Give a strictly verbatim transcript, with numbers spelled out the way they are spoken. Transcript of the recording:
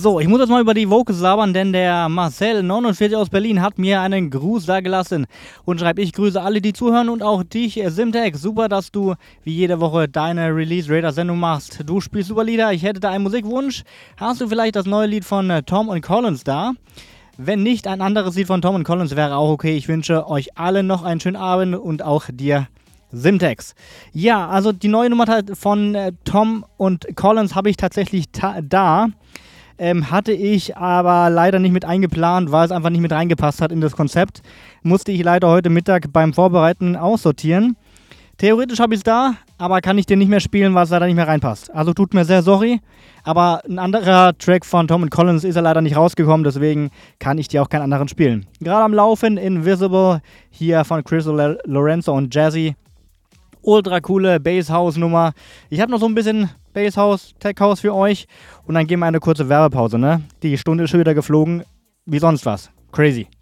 So, ich muss jetzt mal über die Vocals labern, denn der Marcel neunundvierzig aus Berlin hat mir einen Gruß da gelassen und schreibt, ich grüße alle, die zuhören und auch dich, Simtex. Super, dass du wie jede Woche deine Release-Radar-Sendung machst. Du spielst super Lieder, ich hätte da einen Musikwunsch. Hast du vielleicht das neue Lied von äh, Tom und Collins da? Wenn nicht, ein anderes Lied von Tom und Collins wäre auch okay. Ich wünsche euch allen noch einen schönen Abend und auch dir, Simtex. Ja, also die neue Nummer von äh, Tom und Collins habe ich tatsächlich ta- da. Ähm, hatte ich aber leider nicht mit eingeplant, weil es einfach nicht mit reingepasst hat in das Konzept. Musste ich leider heute Mittag beim Vorbereiten aussortieren. Theoretisch habe ich es da, aber kann ich den nicht mehr spielen, weil es leider nicht mehr reinpasst. Also tut mir sehr sorry, aber ein anderer Track von Tom und Collins ist ja leider nicht rausgekommen, deswegen kann ich dir auch keinen anderen spielen. Gerade am Laufen, Invisible, hier von Chris Lorenzo und Jazzy. Ultra coole Bass-House-Nummer. Ich habe noch so ein bisschen Bass-House, Tech-House für euch und dann gehen wir eine kurze Werbepause, ne? Die Stunde ist schon wieder geflogen, wie sonst was. Crazy.